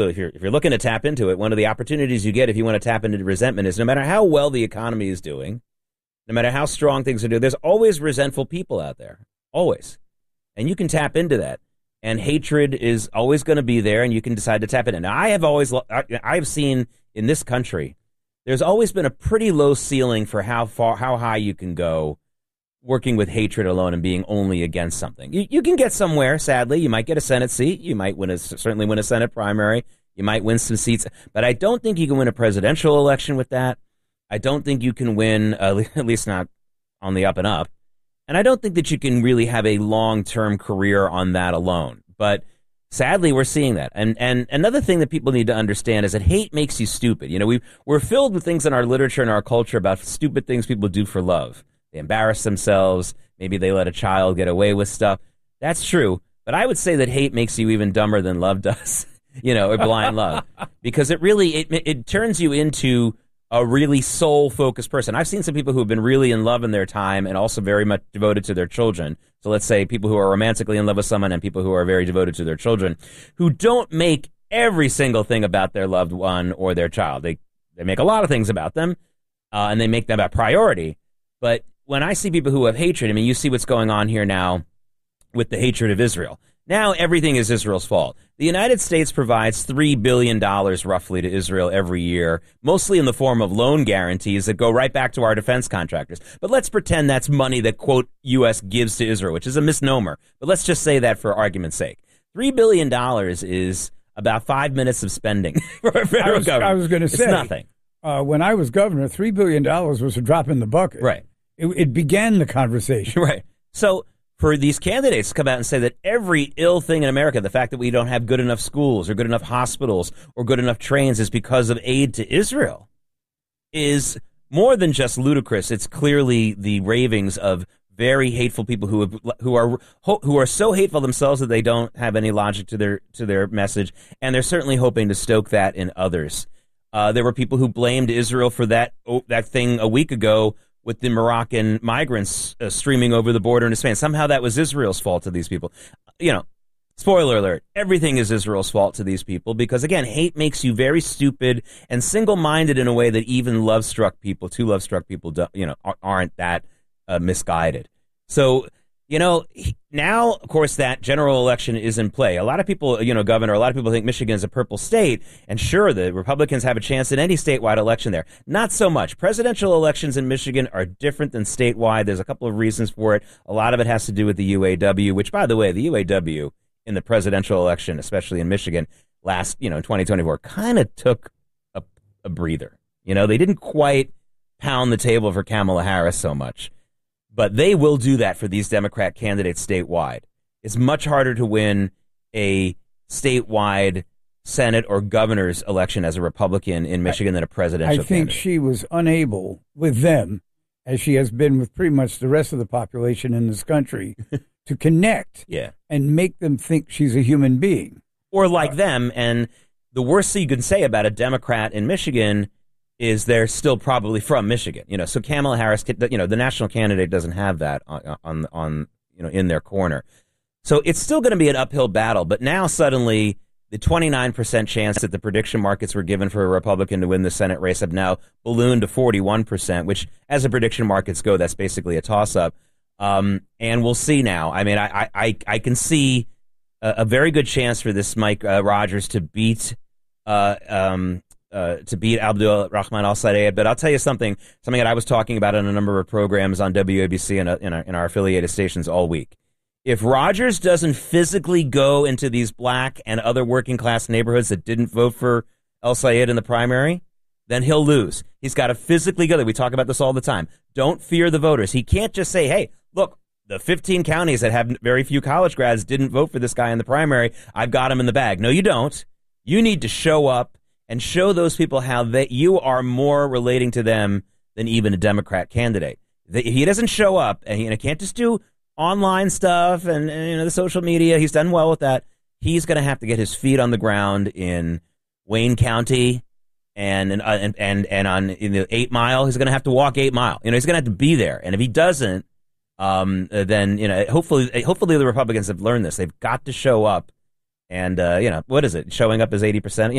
So if you're looking to tap into it, one of the opportunities you get if you want to tap into resentment is no matter how well the economy is doing, no matter how strong things are doing, there's always resentful people out there, always. And you can tap into that. And hatred is always going to be there, and you can decide to tap it in. Now, I've seen in this country, there's always been a pretty low ceiling for how high you can go working with hatred alone and being only against something. You can get somewhere, sadly. You might get a Senate seat. You might certainly win a Senate primary. You might win some seats. But I don't think you can win a presidential election with that. I don't think you can win, at least not on the up and up. And I don't think that you can really have a long-term career on that alone. But sadly, we're seeing that. And another thing that people need to understand is that hate makes you stupid. You know, we're filled with things in our literature and our culture about stupid things people do for love. They embarrass themselves. Maybe they let a child get away with stuff. That's true. But I would say that hate makes you even dumber than love does, you know, or blind love. Because it turns you into a really soul-focused person. I've seen some people who have been really in love in their time and also very much devoted to their children. So let's say people who are romantically in love with someone and people who are very devoted to their children, who don't make every single thing about their loved one or their child. They make a lot of things about them, and they make them a priority. But when I see people who have hatred, I mean, you see what's going on here now with the hatred of Israel. Now everything is Israel's fault. The United States provides $3 billion roughly to Israel every year, mostly in the form of loan guarantees that go right back to our defense contractors. But let's pretend that's money that, quote, U.S. gives to Israel, which is a misnomer. But let's just say that for argument's sake. $3 billion is about 5 minutes of spending for a federal government. I was going to say, it's nothing. When I was governor, $3 billion was a drop in the bucket. Right. It began the conversation. Right. So for these candidates to come out and say that every ill thing in America, the fact that we don't have good enough schools or good enough hospitals or good enough trains is because of aid to Israel, is more than just ludicrous. It's clearly the ravings of very hateful people who are so hateful themselves that they don't have any logic to their message, and they're certainly hoping to stoke that in others. There were people who blamed Israel for that thing a week ago with the Moroccan migrants streaming over the border into Spain. Somehow that was Israel's fault to these people. You know, spoiler alert, everything is Israel's fault to these people because, again, hate makes you very stupid and single-minded in a way that even two love-struck people, aren't that misguided. So, you know, now, of course, that general election is in play. A lot of people, Governor, a lot of people think Michigan is a purple state. And sure, the Republicans have a chance in any statewide election there. Not so much. Presidential elections in Michigan are different than statewide. There's a couple of reasons for it. A lot of it has to do with the UAW, which, by the way, the UAW in the presidential election, especially in Michigan, in 2024, kind of took a breather. You know, they didn't quite pound the table for Kamala Harris so much. But they will do that for these Democrat candidates statewide. It's much harder to win a statewide Senate or governor's election as a Republican in Michigan than a presidential I think candidate. she was unable with them, as she has been with pretty much the rest of the population in this country, to connect and make them think she's a human being. Or like them. And the worst thing you can say about a Democrat in Michigan is they're still probably from Michigan, so Kamala Harris, the national candidate doesn't have that on in their corner. So it's still going to be an uphill battle. But now suddenly the 29% chance that the prediction markets were given for a Republican to win the Senate race have now ballooned to 41%, which as the prediction markets go, that's basically a toss up. And we'll see now. I mean, I can see a very good chance for this Mike Rogers to beat Abdul Rahman al-Sadeh. But I'll tell you something that I was talking about in a number of programs on WABC and in our affiliated stations all week. If Rogers doesn't physically go into these black and other working class neighborhoods that didn't vote for al-Sayed in the primary, then he'll lose. He's got to physically go there. We talk about this all the time. Don't fear the voters. He can't just say, hey, look, the 15 counties that have very few college grads didn't vote for this guy in the primary. I've got him in the bag. No, you don't. You need to show up and show those people how that you are more relating to them than even a Democrat candidate. If he doesn't show up, and he can't just do online stuff and the social media, he's done well with that. He's going to have to get his feet on the ground in Wayne County and on in the 8 Mile. He's going to have to walk 8 Mile. He's going to have to be there. And if he doesn't, then hopefully the Republicans have learned this. They've got to show up And, what is it? Showing up as 80%.